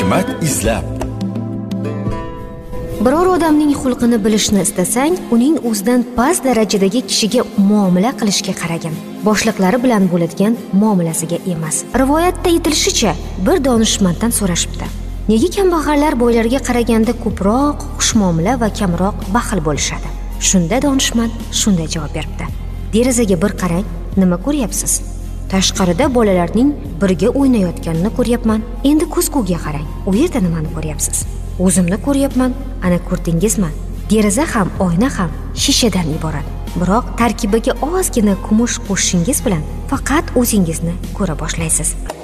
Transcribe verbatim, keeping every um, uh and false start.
hikmat izlab. Biror odamning xulqini bilishni istasang, uning o'zidan past darajadagi kishiga muomala qilishga qaragin, boshliqlari bilan bo'ladigan muomalasiga emas. Rivoyatda aytilishicha, bir donishmanddan so'rashibdi: nega kambag'allar boylarga qaraganda ko'proq xushmuomala va kamroq baxil bo'lishadi? Shunda donishmand shunday javob beribdi: derazaga bir qarang, nima ko'ryapsiz? Tashqarida bolalarning birga o'ynayotganini ko'ryapman. Endi ko'zguga qarang, u yerda nimani ko'ryapsiz? O'zimni ko'ryapman. Ana ko'rdingizmi? Deraza ham, oyna ham shishadan iborat. Biroq tarkibiga ozgina kumush qo'shishingiz bilan faqat o'zingizni ko'ra boshlaysiz.